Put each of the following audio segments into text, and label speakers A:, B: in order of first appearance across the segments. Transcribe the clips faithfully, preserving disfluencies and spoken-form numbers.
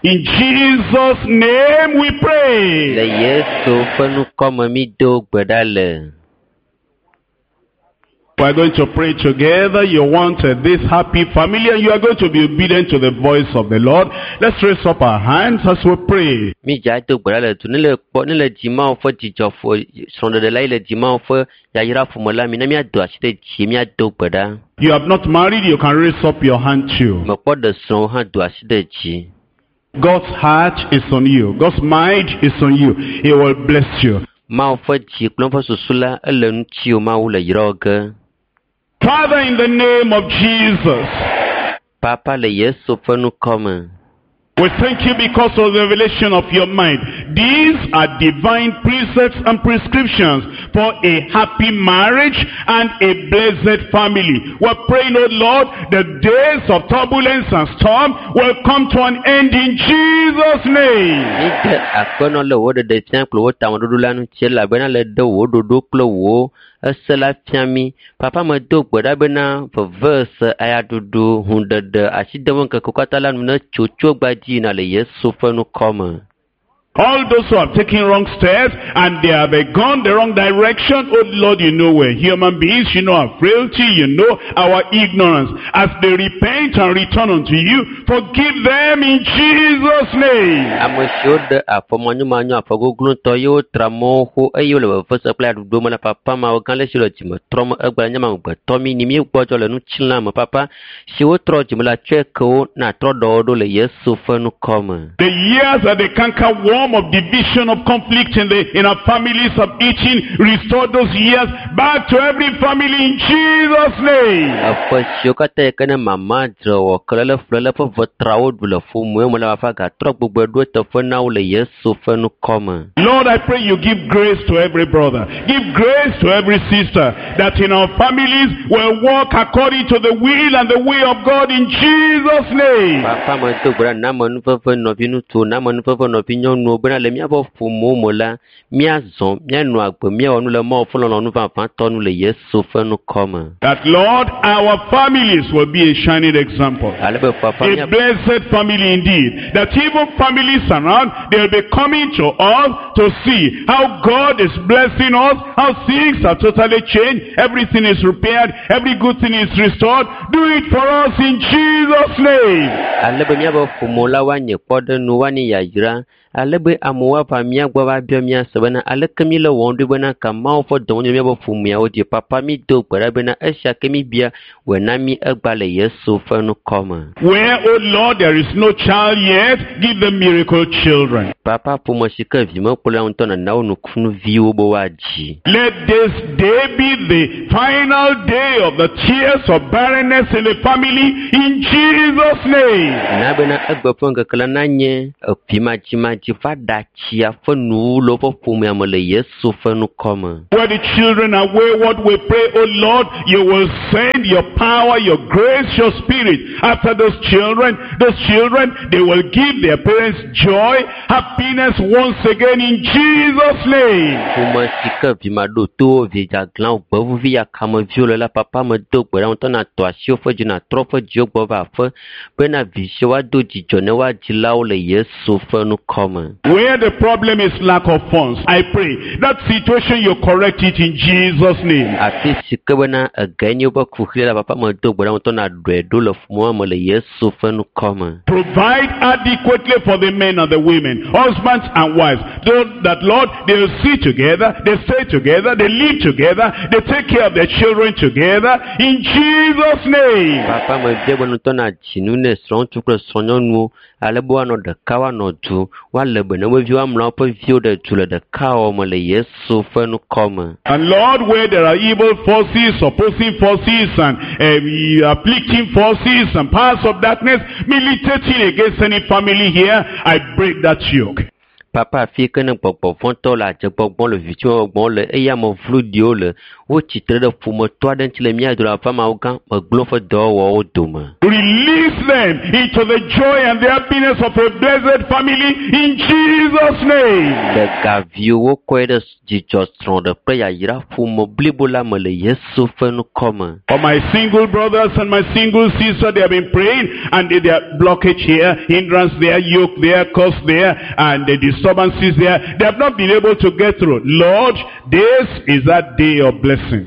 A: In Jesus' name we pray.
B: Le Yesu fenu comme mi do gbedale.
A: We are going to pray together. You want uh, this happy family and you are going to be obedient to the voice of the Lord. Let's raise up our hands as we pray.
B: Mi ja do gbedale tu nile po nile jima ofo jijo fo sonde de lai le jima ofo ya yira fo mola mi na mi ado asite ji mi ado gbeda.
A: You have not married, you can raise up your hand too.
B: Mo po de son han do asite ji.
A: God's heart is on you. God's mind is on you. He will bless you.
B: Ma ofo ji klon fo susula ele nu chi o ma wo le yira oge.
A: Father, in the name of Jesus,
B: Papa le Yesu fenu comme.
A: we thank you because of the revelation of your mind. These are divine precepts and prescriptions for a happy marriage and a blessed family. We're praying, oh Lord, the days of turbulence and storm will come to an end in Jesus' name.
B: Ite akono le wo de de tian klo wo ta wo dudu lanu che la bena le do wo dudu klo wo esela fiami papa me do gboda bena for verse aya dudu hundred aside won ke kokata lanu na chocho gbaji na le Yesu fenu come.
A: All those who have taken wrong steps and they have gone the wrong direction, oh Lord, you know we're human beings, you know our frailty, you know our ignorance. As they repent and return unto you, forgive them in Jesus' name.
B: Amashode afomanyu manyu afoguglu toyo tramo ho ayo le first apply do mana papa ma ogan le silo jimo tromo egba nyama ngba tomi ni mi gbojo le nu chinla mo papa si wo tro jimo la cheko na tro do do le Yesu fenu come.
A: The years that the canker worm of division, of conflict in the in our families, of eating, restore those years back to every family in Jesus' name.
B: Apo shokate kana mama dro kala flele po votrawo dula fu mu mo la fa ga tro gbogbo do to fo na le Yesu fenu come.
A: Lord, I pray you give grace to every brother, give grace to every sister, that in our families will walk according to the will and the way of God in Jesus' name.
B: Papa mo to bra na mo nu fo no binu to na mo nu fo no binyo nu bra le mia bo fu mo mo la mia zon mia nu agbo mia onu le mo fu lo nu fa fa tonu le Yesu fenu come.
A: That Lord, our families will be a shining example, a blessed family indeed, that even families around, they'll be coming to us to see how God is blessing us, how things are totally changed, everything is repaired, every good thing is restored. Do it for us in Jesus' name.
B: Alebe mia bo fu mo la wa nye podo nu wa ni ya yira alebe amuwa pa mia gba ba bia mia sebana alekemi le wondu bana kama fo don mia bo fu mia odi papa mi do gbara bana esha kemi bia we na mi egba le Yesu fenu come.
A: Where, oh Lord, there is no child yet, give them miracle children.
B: Papa pour mo shika vi mo pola ontona na onu kunu vi obo waji.
A: Let this day be the final day of the tears of barrenness in the family in Jesus' name.
B: Na bana egba fonga kala nanye opima chima fada chia fenu lo fo fumia mo le Yesu fenu come.
A: Where the children are wayward, we pray, oh Lord, you will send your power, your grace, your spirit after those children. Those children, they will give their parents joy, happiness once again in Jesus' name.
B: Kuma sika vima do to vija glan bovu via kama viola la papa me do gbera on tona to asio fo jina trofa jio bova fo bena viswa do jijone wa jilao le Yesu fenu come.
A: Where the problem is lack of funds, I pray that situation you correct it in Jesus' name.
B: Ati sikabana aganyo ba kukhila papa mo do gbera on tona do lo fmo mo le Yesu fenu come.
A: Provide adequately for the men and the women, husbands and wives, so that Lord, they will see together, they stay together, they live together, they take care of their children together in Jesus' name.
B: Papa mo de bono tona chinune son tukro sononu alebo ano de kawa no tu wale bena we view am po view de tule de kawa mo le Yesu fenu come.
A: And Lord, where there are evil forces, opposing forces and uh, afflicting forces and powers of darkness militating against any family here, I break that yoke.
B: Papa fi kene popo fonto la je popo le vitu bon le eya mo fludio le wo titre de fumo to den tile mia de la fama ogan mo glofo do wo o doma.
A: Release release them into the joy and the happiness of a blessed family in Jesus' name.
B: The gaviwo kwede jijo stronde prayer yira fumo blibola mele Yesu fenu koma.
A: For my single brothers and my single sister, they have been praying, and they, they are blockage here, hindrance there, yoke there, curse there, and the disturbances there. They have not been able to get through. Lord, this is that day of blessing.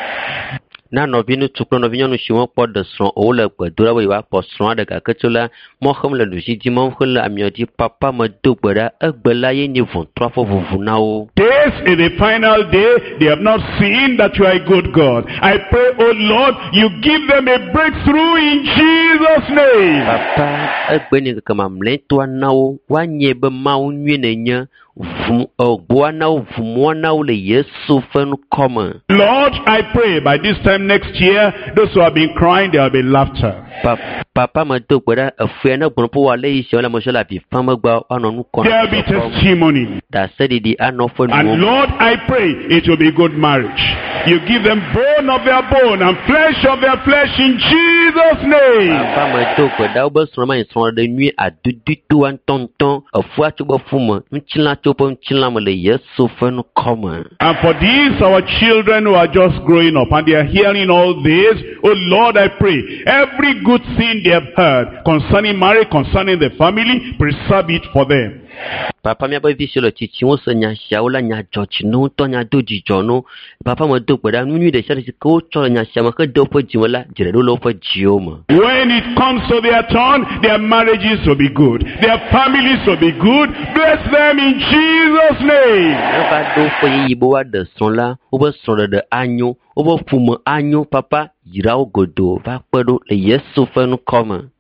B: Na novinu tuklo novinyo nu shimo pod de son o le gbedora we wa po son de ka ketula mo kham le du ji mo khol amiodi papa mo do gbeda egbela ye ni vun trois fois vun na o.
A: This is the final day. They have not seen that you are a good God. I pray, oh Lord, you give them a breakthrough in Jesus' name.
B: Papa egbeni ka mamle to na o wa nye be ma o nwi ne nya vun ogbo na o vun na o le Yesu fen come.
A: Lord, I pray by this time next year, those who have been crying, there will be laughter.
B: Papa ma do gbeda afu na gbon po wa le ise la mo so la bi fam gba ona nu kon.
A: There will be testimony.
B: That said the anofo.
A: And Lord, I pray it will be good marriage. You give them bone of their bone and flesh of their flesh in Jesus' name.
B: Papa ma do gbeda o be so ma so de nui adudu tu an tonton afu atu bo fuma nchila to po nchila mo le Yesu fenu come.
A: And for these our children who are just growing up and they are hearing all this, oh Lord, I pray every good thing they have heard concerning marriage, concerning the family, preserve it for them.
B: Papa mi abo visio lo chichi won se nya sha o la nya jochi no to nya do jijo no. Papa mo do gbeda nunu de sha si ko cho nya sha ma ke do fo ji won la jire lo lo fo ji o mo.
A: When it comes to their turn, their marriages will be good, their families will be good. Bless them in Jesus' name.
B: Papa do fo yi bo wa de son la o bo son de anyo o bo fumo anyo papa yira o godo va pedo le Yesu fenu come.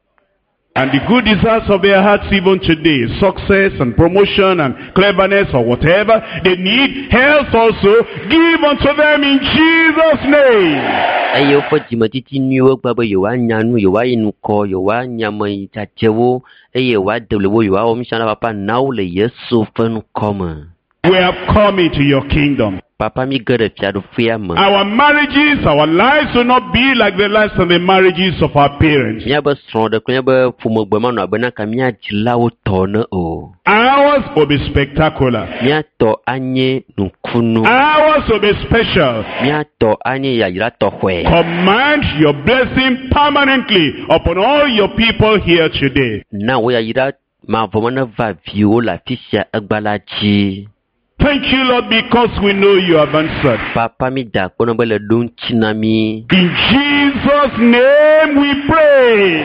A: And the good desires of their hearts even today, success and promotion and cleverness or whatever they need, health also, give unto them in Jesus' name.
B: Ayo fo jimatiti niwo gbabo yo wa nyanu yo wa inu ko yo wa nyama itachewo eye wa deblewo yo wa omishana papa now le Yesu fenu come.
A: We have come into your kingdom.
B: Papa mi gere fiado fiama.
A: Our marriages, our lives will not be like the lives of the marriages of our parents.
B: Mia ba stronde kunya ba fumo gbema no abena ka mia jilawo tona o.
A: Ours will be spectacular.
B: Mia to anye nkunu.
A: Ours will be special.
B: Mia to anye ya yira to hwe.
A: Command your blessing permanently upon all your people here today.
B: Na wo ya yira ma vomana va viwo la fisia agbalaji.
A: Thank you, Lord, because we know you have answered.
B: Papa mi da kono bele dun chinami.
A: In Jesus' name we pray.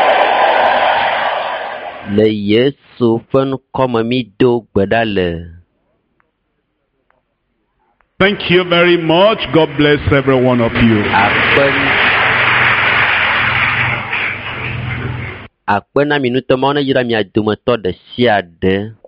B: Le Yesu fen koma mi do gbedale.
A: Thank you very much. God bless every one of you.
B: Akpen Akpen na minuto mona yira mi adumo to de siade.